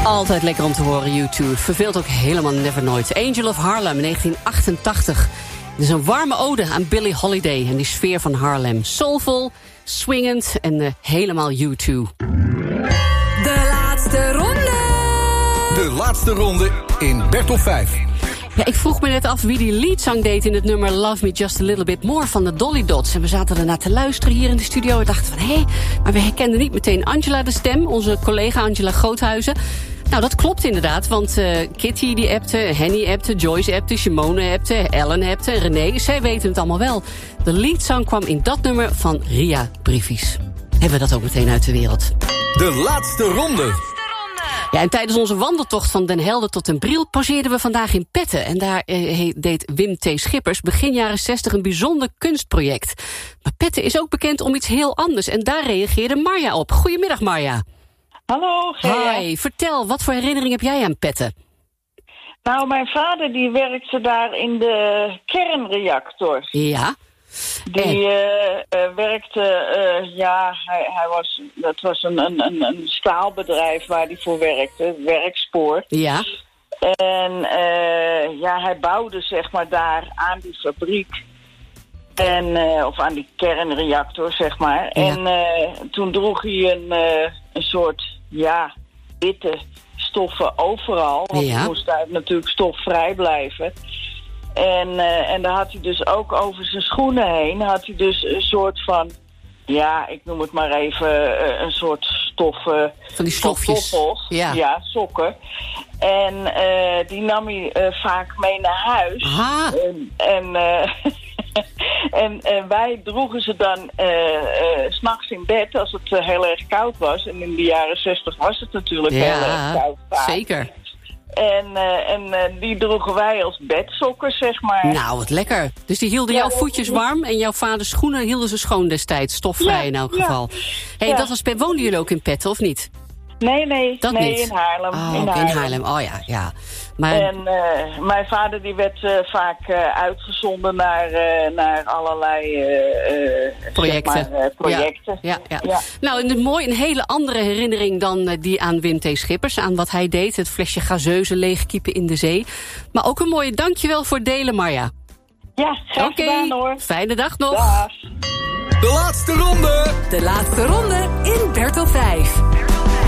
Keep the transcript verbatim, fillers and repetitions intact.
Altijd lekker om te horen, U twee. Verveelt ook helemaal never nooit. Angel of Harlem, negentien achtentachtig. Het is een warme ode aan Billie Holiday en die sfeer van Harlem. Soulful, swingend en uh, helemaal U twee. De laatste ronde. De laatste ronde in Bertolf vijf. Ja, ik vroeg me net af wie die leadzang deed in het nummer Love Me Just A Little Bit More van de Dolly Dots. En we zaten ernaar te luisteren hier in de studio en dachten van, hé, hey, maar we herkenden niet meteen Angela de stem, onze collega Angela Groothuizen. Nou, dat klopt inderdaad, want uh, Kitty die appte, Henny appte, Joyce appte, Simone appte, Ellen appte, René, zij weten het allemaal wel. De leadzang kwam in dat nummer van Ria Briefies. Hebben we dat ook meteen uit de wereld. De laatste ronde. Ja, en tijdens onze wandeltocht van Den Helder tot Den Briel poseerden we vandaag in Petten. En daar eh, deed Wim T. Schippers begin jaren zestig een bijzonder kunstproject. Maar Petten is ook bekend om iets heel anders. En daar reageerde Marja op. Goedemiddag, Marja. Hallo, Gea. Hoi, vertel, wat voor herinnering heb jij aan Petten? Nou, mijn vader die werkte daar in de kernreactor. Ja. Die uh, uh, werkte, uh, ja, hij, hij was, dat was een, een, een staalbedrijf waar hij voor werkte, werkspoor. Ja. En uh, ja, hij bouwde zeg maar daar aan die fabriek. En, uh, of aan die kernreactor, zeg maar. Ja. En uh, toen droeg hij een, uh, een soort, ja, witte stoffen overal. Want ja. hij moest daar natuurlijk stofvrij blijven. En, uh, en daar had hij dus ook over zijn schoenen heen, had hij dus een soort van, ja, ik noem het maar even, uh, een soort stoffen. Van die stofjes. Toffels, ja. ja, sokken. En uh, die nam hij uh, vaak mee naar huis. Aha. En, en, uh, en uh, wij droegen ze dan uh, uh, 's nachts in bed als het uh, heel erg koud was. En in de jaren zestig was het natuurlijk ja, heel erg koud. Vaak. Zeker. En, uh, en uh, die droegen wij als bedsokken, zeg maar. Nou, wat lekker. Dus die hielden ja, jouw voetjes warm en jouw vaders schoenen hielden ze schoon destijds. Stofvrij ja, in elk geval. Ja. Hey, ja. dat was, woonden jullie ook in Petten, of niet? Nee, nee. Dat nee, niet? in Haarlem. Oh, in, Haarlem. in Haarlem. Oh ja, ja. Maar... En uh, mijn vader die werd uh, vaak uh, uitgezonden naar, uh, naar allerlei uh, projecten. Zeg maar, uh, projecten. Ja, ja, ja. Ja. Nou, en mooi, een hele andere herinnering dan uh, die aan Wim T. Schippers. Aan wat hij deed, het flesje gazeuze leegkiepen in de zee. Maar ook een mooie dankjewel voor het delen, Marja. Ja, graag Oké, gedaan hoor. Fijne dag nog. Dag. De laatste ronde. De laatste ronde in Bertolf vijf.